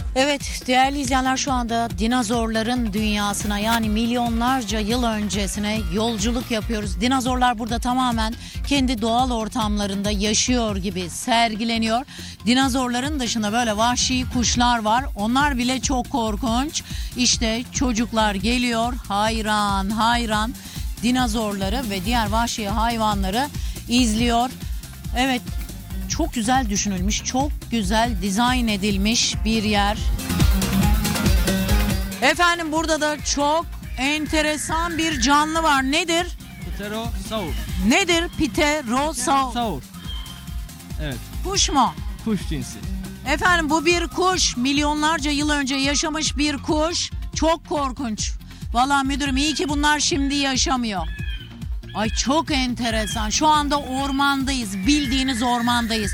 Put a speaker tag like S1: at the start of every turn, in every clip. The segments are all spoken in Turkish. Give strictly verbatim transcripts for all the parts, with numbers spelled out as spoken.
S1: Evet değerli izleyenler, şu anda dinozorların dünyasına, yani milyonlarca yıl öncesine yolculuk yapıyoruz. Dinozorlar burada tamamen kendi doğal ortamlarında yaşıyor gibi sergileniyor. Dinozorların dışında böyle vahşi kuşlar var. Onlar bile çok korkunç. İşte çocuklar geliyor, hayran hayran dinozorları ve diğer vahşi hayvanları izliyor. Evet, çok güzel düşünülmüş, çok güzel dizayn edilmiş bir yer. Efendim burada da çok enteresan bir canlı var. Nedir?
S2: Pterosaur.
S1: Nedir pterosaur?
S2: Saur. Evet.
S1: Kuş mu?
S2: Kuş cinsi.
S1: Efendim bu bir kuş. Milyonlarca yıl önce yaşamış bir kuş. Çok korkunç. Vallahi müdürüm, iyi ki bunlar şimdi yaşamıyor. Ay çok enteresan. Şu anda ormandayız. Bildiğiniz ormandayız.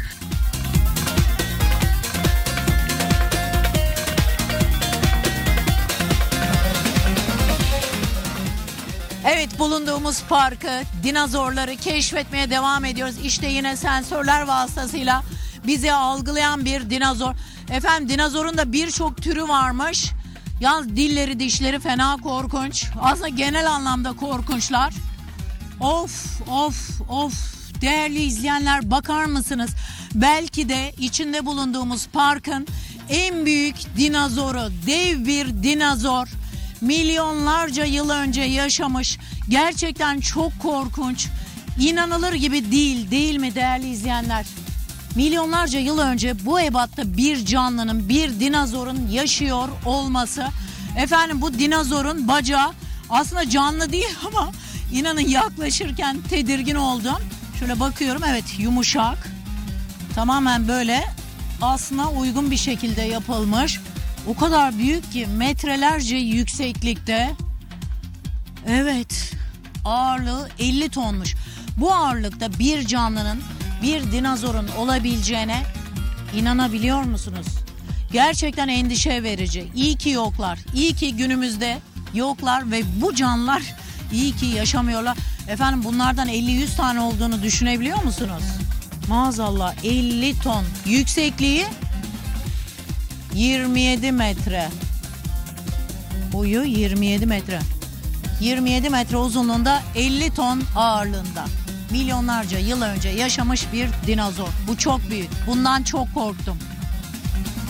S1: Evet, bulunduğumuz parkı, dinozorları keşfetmeye devam ediyoruz. İşte yine sensörler vasıtasıyla bizi algılayan bir dinozor. Efendim dinozorun da birçok türü varmış. Yalnız dilleri, dişleri fena korkunç. Aslında genel anlamda korkunçlar. Of of of, değerli izleyenler, bakar mısınız? Belki de içinde bulunduğumuz parkın en büyük dinozoru, dev bir dinozor. Milyonlarca yıl önce yaşamış. Gerçekten çok korkunç. İnanılır gibi değil, değil mi değerli izleyenler? Milyonlarca yıl önce bu ebatta bir canlının, bir dinozorun yaşıyor olması. Efendim bu dinozorun bacağı aslında canlı değil ama İnanın yaklaşırken tedirgin oldum. Şöyle bakıyorum, evet yumuşak. Tamamen böyle aslına uygun bir şekilde yapılmış. O kadar büyük ki metrelerce yükseklikte. Evet, ağırlığı elli tonmuş. Bu ağırlıkta bir canlının, bir dinozorun olabileceğine inanabiliyor musunuz? Gerçekten endişe verici. İyi ki yoklar. İyi ki günümüzde yoklar ve bu canlılar İyi ki yaşamıyorlar. Efendim bunlardan elli yüz tane olduğunu düşünebiliyor musunuz? Maazallah, elli ton. Yüksekliği yirmi yedi metre. Boyu yirmi yedi metre. yirmi yedi metre uzunluğunda, elli ton ağırlığında. Milyonlarca yıl önce yaşamış bir dinozor. Bu çok büyük. Bundan çok korktum.